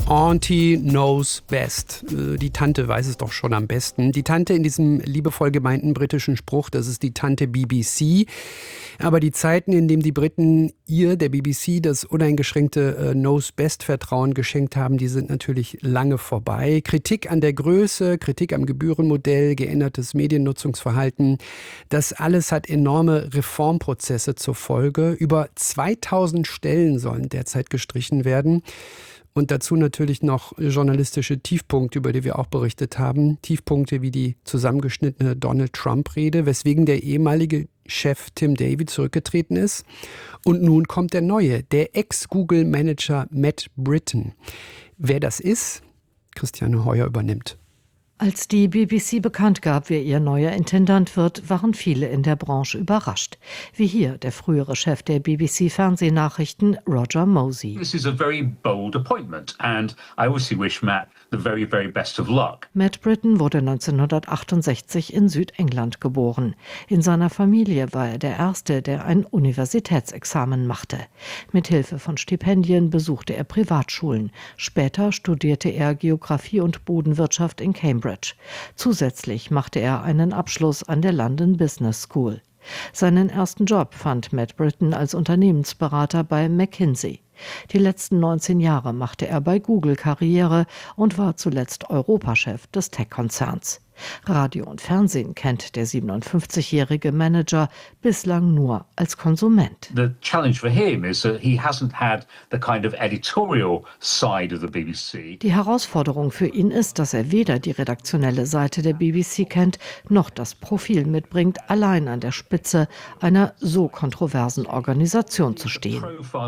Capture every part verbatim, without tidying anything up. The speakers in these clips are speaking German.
Auntie knows best. Die Tante weiß es doch schon am besten. Die Tante in diesem liebevoll gemeinten britischen Spruch, das ist die Tante B B C. Aber die Zeiten, in denen die Briten ihr, der B B C, das uneingeschränkte knows best Vertrauen geschenkt haben, die sind natürlich lange vorbei. Kritik an der Größe, Kritik am Gebührenmodell, geändertes Mediennutzungsverhalten, das alles hat enorme Reformprozesse zur Folge. Über zweitausend Stellen sollen derzeit gestrichen werden. Und dazu natürlich noch journalistische Tiefpunkte, über die wir auch berichtet haben. Tiefpunkte wie die zusammengeschnittene Donald-Trump-Rede, weswegen der ehemalige Chef Tim Davie zurückgetreten ist. Und nun kommt der neue, der Ex-Google-Manager Matt Britton. Wer das ist, Christiane Heuer übernimmt. Als die B B C bekannt gab, wer ihr neuer Intendant wird, waren viele in der Branche überrascht. Wie hier der frühere Chef der B B C-Fernsehnachrichten, Roger Mosey. This is a very bold appointment and I obviously wish Matt the very, very best of luck. Matt Britton wurde neunzehnhundertachtundsechzig in Südengland geboren. In seiner Familie war er der Erste, der ein Universitätsexamen machte. Mit Hilfe von Stipendien besuchte er Privatschulen. Später studierte er Geographie und Bodenwirtschaft in Cambridge. Zusätzlich machte er einen Abschluss an der London Business School. Seinen ersten Job fand Matt Britton als Unternehmensberater bei McKinsey. Die letzten neunzehn Jahre machte er bei Google Karriere und war zuletzt Europachef des Tech-Konzerns. Radio und Fernsehen kennt der siebenundfünfzigjährige Manager bislang nur als Konsument. The challenge for him is that he hasn't had the kind of editorial side of the B B C. Die Herausforderung für ihn ist, dass er weder die redaktionelle Seite der B B C kennt, noch das Profil mitbringt, allein an der Spitze einer so kontroversen Organisation zu stehen.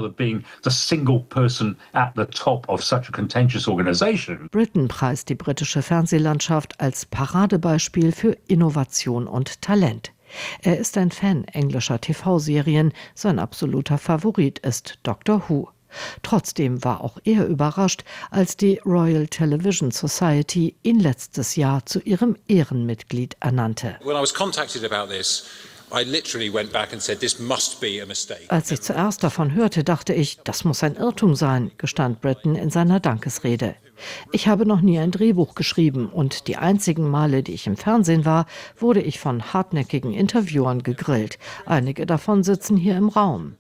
Britton preist die britische Fernsehlandschaft als Paradebeispiel für Innovation und Talent. Er ist ein Fan englischer T V-Serien, sein absoluter Favorit ist Doctor Who. Trotzdem war auch er überrascht, als die Royal Television Society ihn letztes Jahr zu ihrem Ehrenmitglied ernannte. When I was contacted about this, I literally went back and said, this must be a mistake. Als ich zuerst davon hörte, dachte ich, das muss ein Irrtum sein, gestand Britton in seiner Dankesrede. Ich habe noch nie ein Drehbuch geschrieben und die einzigen Male, die ich im Fernsehen war, wurde ich von hartnäckigen Interviewern gegrillt. Einige davon sitzen hier im Raum.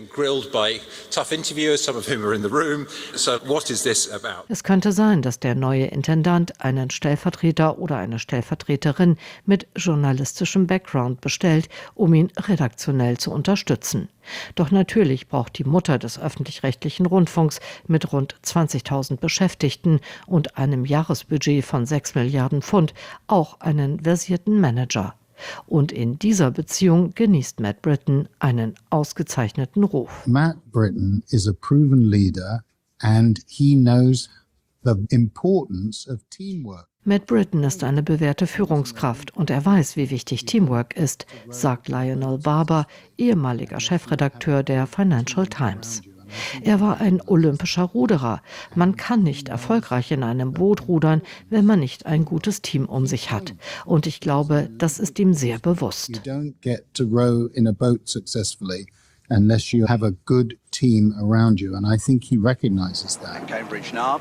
Es könnte sein, dass der neue Intendant einen Stellvertreter oder eine Stellvertreterin mit journalistischem Background bestellt, um ihn redaktionell zu unterstützen. Doch natürlich braucht die Mutter des öffentlich-rechtlichen Rundfunks mit rund zwanzigtausend Beschäftigten und einem Jahresbudget von sechs Milliarden Pfund auch einen versierten Manager. Und in dieser Beziehung genießt Matt Britton einen ausgezeichneten Ruf. Matt Britton is a proven leader and he knows the importance of teamwork. Matt Britton ist eine bewährte Führungskraft und er weiß, wie wichtig Teamwork ist, sagt Lionel Barber, ehemaliger Chefredakteur der Financial Times. Er war ein olympischer Ruderer. Man kann nicht erfolgreich in einem Boot rudern, wenn man nicht ein gutes Team um sich hat. Und ich glaube, das ist ihm sehr bewusst. You don't get to row in a boat successfully unless you have a good team around you. And I think he recognizes that. Cambridge now.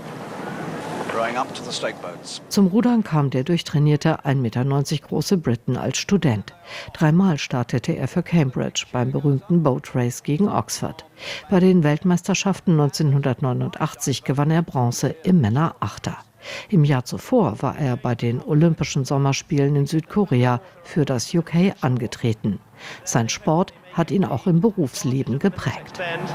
Zum Rudern kam der durchtrainierte ein Meter neunzig große Britton als Student. Dreimal startete er für Cambridge beim berühmten Boat Race gegen Oxford. Bei den Weltmeisterschaften neunzehnhundertneunundachtzig gewann er Bronze im Männer-Achter. Im Jahr zuvor war er bei den Olympischen Sommerspielen in Südkorea für das U K angetreten. Sein Sport hat ihn auch im Berufsleben geprägt.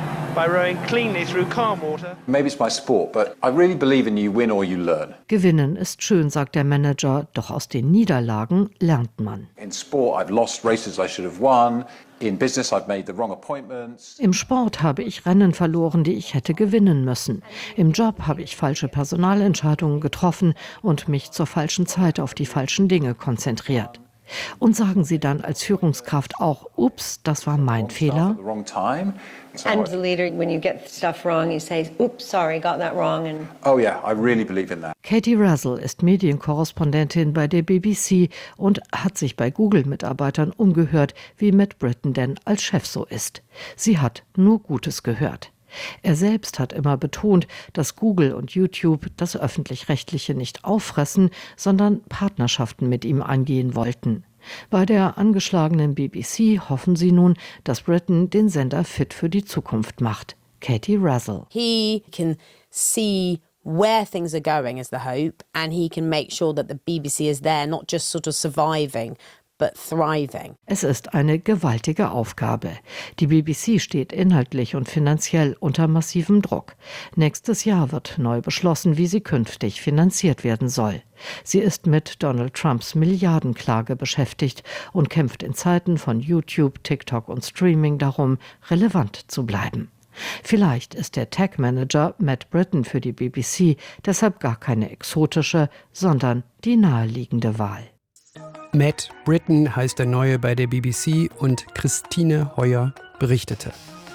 Gewinnen ist schön, sagt der Manager, doch aus den Niederlagen lernt man. Im Sport habe ich Rennen verloren, die ich hätte gewinnen müssen. Im Job habe ich falsche Personalentscheidungen getroffen und mich zur falschen Zeit auf die falschen Dinge konzentriert. Und sagen Sie dann als Führungskraft auch, ups, das war mein Fehler? And the leader, when you get stuff wrong, he says, oops, sorry, got that wrong. And oh yeah, I really believe in that. Katie Russell ist Medienkorrespondentin bei der B B C und hat sich bei Google-Mitarbeitern umgehört, wie Matt Britton denn als Chef so ist. Sie hat nur Gutes gehört. Er selbst hat immer betont, dass Google und YouTube das Öffentlich-Rechtliche nicht auffressen, sondern Partnerschaften mit ihm eingehen wollten. Bei der angeschlagenen B B C hoffen sie nun, dass Britain den Sender fit für die Zukunft macht. Katie Razzle. He can see where things are going is the hope, and he can make sure that the B B C is there, not just sort of surviving, but thriving. Es ist eine gewaltige Aufgabe. Die B B C steht inhaltlich und finanziell unter massivem Druck. Nächstes Jahr wird neu beschlossen, wie sie künftig finanziert werden soll. Sie ist mit Donald Trumps Milliardenklage beschäftigt und kämpft in Zeiten von YouTube, TikTok und Streaming darum, relevant zu bleiben. Vielleicht ist der Tech-Manager Matt Britton für die B B C deshalb gar keine exotische, sondern die naheliegende Wahl. Matt Britton heißt der Neue bei der B B C und Christine Heuer berichtete.